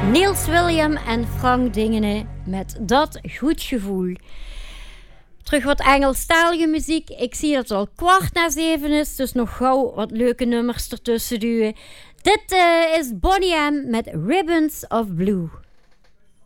Niels William en Frank Dingene met Dat Goed Gevoel. Terug wat Engelstalige muziek. Ik zie dat het al 6:15 is, dus nog gauw wat leuke nummers ertussen duwen. Dit is Bonnie M met Ribbons of Blue.